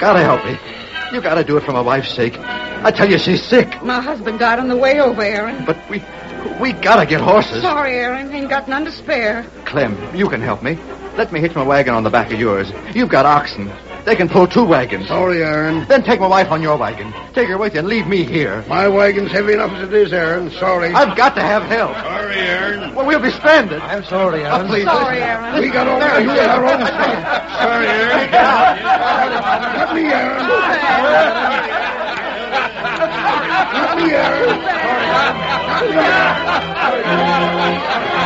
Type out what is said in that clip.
gotta help me. You gotta do it for my wife's sake. I tell you, she's sick. My husband died on the way over, Aaron. But we gotta get horses. Sorry, Aaron. Ain't got none to spare. Clem, you can help me. Let me hitch my wagon on the back of yours. You've got oxen. They can pull 2 wagons. Sorry, Aaron. Then take my wife on your wagon. Take her with you and leave me here. My wagon's heavy enough as it is, Aaron. Sorry. I've got to have help. Sorry, Aaron. Well, we'll be stranded. I'm sorry, Aaron. Oh, please. Sorry, Aaron. We got over here our own stuff. Sorry, Aaron. Let me, Aaron. Let me, Aaron. Let me, Aaron.